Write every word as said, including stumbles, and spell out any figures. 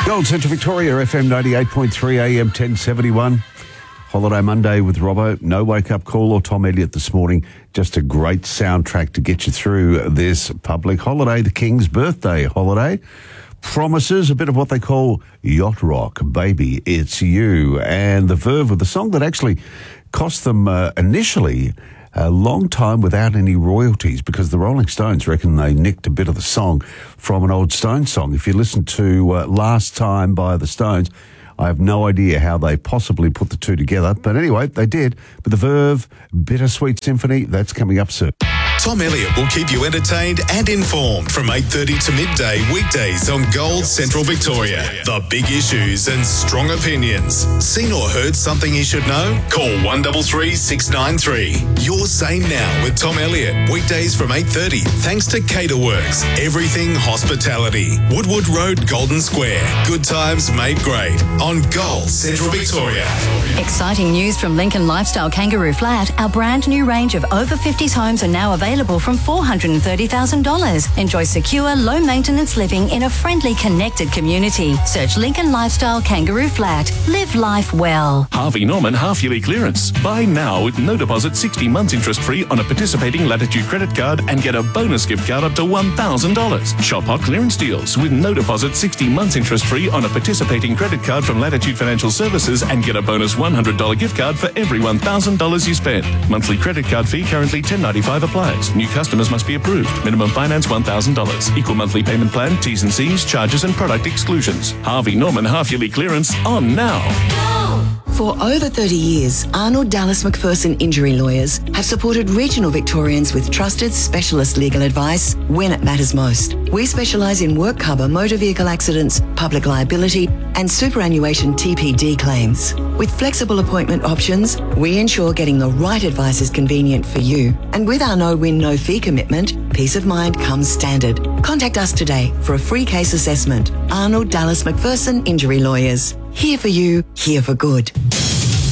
Gold Central Victoria, F M ninety-eight point three, A M ten seventy-one. Holiday Monday with Robbo. No wake-up call or Tom Elliott this morning. Just a great soundtrack to get you through this public holiday, the King's birthday holiday. Promises, a bit of what they call yacht rock. Baby, It's You. And the Verve with the song that actually cost them uh, initially a long time without any royalties, because the Rolling Stones reckon they nicked a bit of the song from an old Stones song. If you listen to uh, Last Time by the Stones, I have no idea how they possibly put the two together. But anyway, they did. But the Verve, Bittersweet Symphony, that's coming up soon. Tom Elliott will keep you entertained and informed from eight thirty to midday weekdays on Gold Central Victoria. The big issues and strong opinions. Seen or heard something you should know? Call one three three, six nine three. Your Say Now with Tom Elliott. Weekdays from eight thirty. Thanks to Caterworks. Everything hospitality. Woodwood Road, Golden Square. Good times made great on Gold Central Victoria. Exciting news from Lincoln Lifestyle Kangaroo Flat. Our brand new range of over fifties homes are now available from four hundred thirty thousand dollars. Enjoy secure, low-maintenance living in a friendly, connected community. Search Lincoln Lifestyle Kangaroo Flat. Live life well. Harvey Norman half-yearly clearance. Buy now with no deposit, sixty months interest-free on a participating Latitude credit card and get a bonus gift card up to one thousand dollars. Shop hot clearance deals with no deposit, sixty months interest-free on a participating credit card from Latitude Financial Services and get a bonus one hundred dollars gift card for every one thousand dollars you spend. Monthly credit card fee currently ten ninety-five applies. New customers must be approved. Minimum finance one thousand dollars. Equal monthly payment plan, T's and C's, charges and product exclusions. Harvey Norman half-yearly clearance on now. For over thirty years, Arnold Dallas McPherson Injury Lawyers have supported regional Victorians with trusted specialist legal advice when it matters most. We specialise in work cover, motor vehicle accidents, public liability and superannuation T P D claims. With flexible appointment options, we ensure getting the right advice is convenient for you. And with our no-win, no-fee commitment, peace of mind comes standard. Contact us today for a free case assessment. Arnold Dallas McPherson Injury Lawyers. Here for you, here for good.